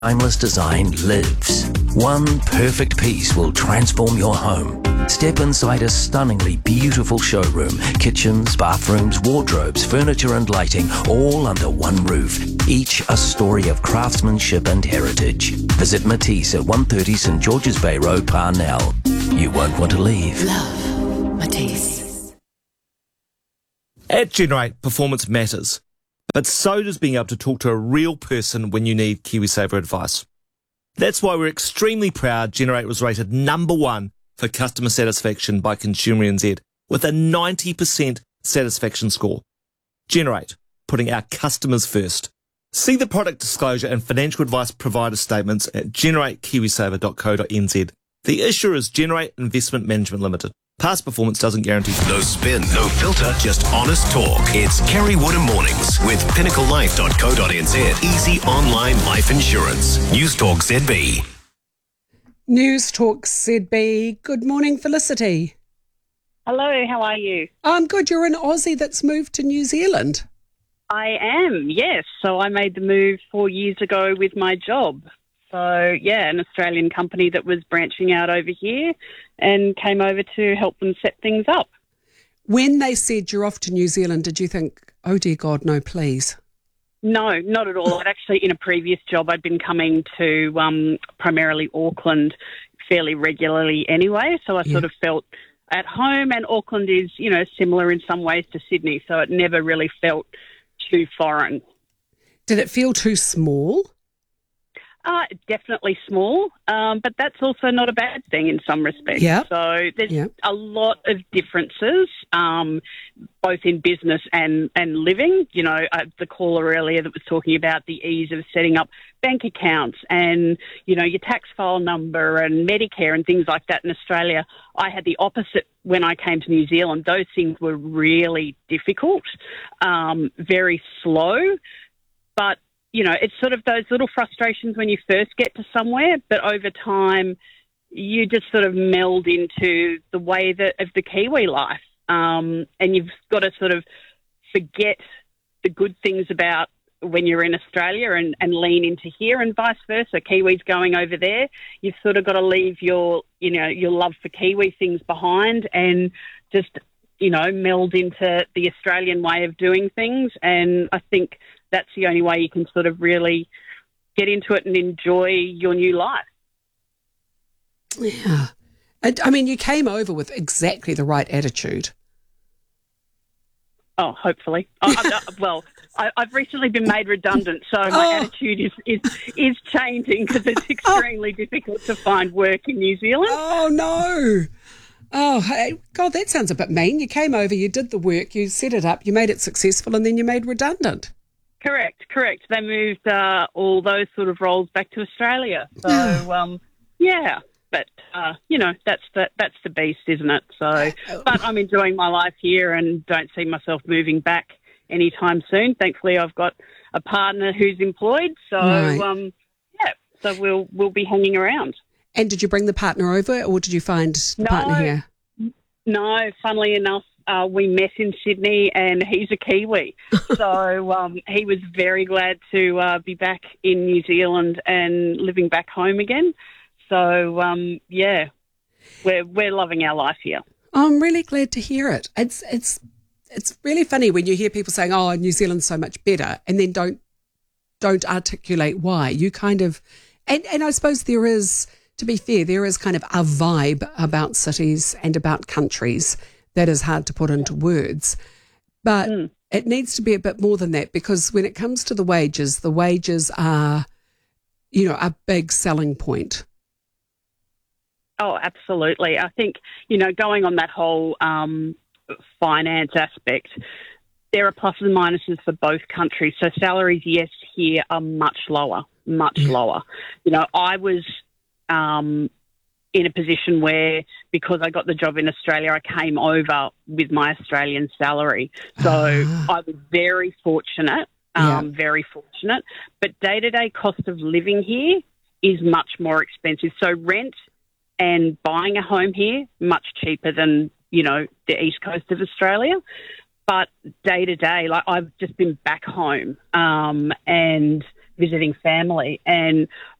Timeless design lives. One perfect piece will transform your home. Step inside a stunningly beautiful showroom. Kitchens, bathrooms, wardrobes, furniture and lighting, all under one roof. Each a story of craftsmanship and heritage. Visit Matisse at 130 St George's Bay Road, Parnell. You won't want to leave. Love Matisse. At Generate, performance matters. But so does being able to talk to a real person when you need KiwiSaver advice. That's why we're extremely proud Generate was rated #1 for customer satisfaction by Consumer NZ with a 90% satisfaction score. Generate, putting our customers first. See the product disclosure and financial advice provider statements at generatekiwisaver.co.nz. The issuer is Generate Investment Management Limited. Past performance doesn't guarantee. No spin, no filter, just honest talk. It's Kerry Woodham Mornings with pinnaclelife.co.nz. Easy online life insurance. News Talk ZB. News Talk ZB. Good morning, Felicity. Hello, how are you? I'm good. You're an Aussie that's moved to New Zealand. I am, yes. So I made the move 4 years ago with my job. So, yeah, an Australian company that was branching out over here and came over to help them set things up. When they said you're off to New Zealand, did you think, oh dear God, no, please? No, not at all. I'd actually, in a previous job, I'd been coming to primarily Auckland fairly regularly anyway. So I sort of felt at home, and Auckland is, you know, similar in some ways to Sydney. So it never really felt too foreign. Did it feel too small? Definitely small, but that's also not a bad thing in some respects. Yeah. So there's a lot of differences, both in business and living. You know, the caller earlier that was talking about the ease of setting up bank accounts and, you know, your tax file number and Medicare and things like that in Australia. I had the opposite when I came to New Zealand. Those things were really difficult, very slow, but you know, it's sort of those little frustrations when you first get to somewhere, but over time you just sort of meld into the way of the Kiwi life. And you've got to sort of forget the good things about when you're in Australia and lean into here and vice versa. Kiwis going over there, you've sort of got to leave your love for Kiwi things behind and just, you know, meld into the Australian way of doing things. And I think that's the only way you can sort of really get into it and enjoy your new life. Yeah. I mean, you came over with exactly the right attitude. Oh, hopefully. I've recently been made redundant, so my attitude is changing because it's extremely difficult to find work in New Zealand. Oh, no. Oh, God, that sounds a bit mean. You came over, you did the work, you set it up, you made it successful, and then you made redundant. Correct. They moved all those sort of roles back to Australia. So, yeah. But, you know, that's the beast, isn't it? So, but I'm enjoying my life here and don't see myself moving back anytime soon. Thankfully, I've got a partner who's employed. So, so we'll be hanging around. And did you bring the partner over or did you find the partner here? No, funnily enough, we met in Sydney and he's a Kiwi. So he was very glad to be back in New Zealand and living back home again. So, we're loving our life here. I'm really glad to hear it. It's really funny when you hear people saying, oh, New Zealand's so much better, and then don't articulate why. You kind of, and I suppose there is, to be fair, there is kind of a vibe about cities and about countries that is hard to put into words. But it needs to be a bit more than that, because when it comes to the wages are, you know, a big selling point. Oh, absolutely. I think, you know, going on that whole finance aspect, there are pluses and minuses for both countries. So salaries, yes, here are much lower. You know, I was in a position where, because I got the job in Australia, I came over with my Australian salary. So I was very fortunate, very fortunate. But day-to-day cost of living here is much more expensive. So rent and buying a home here, much cheaper than, you know, the east coast of Australia. But day to day, like I've just been back home and visiting family. And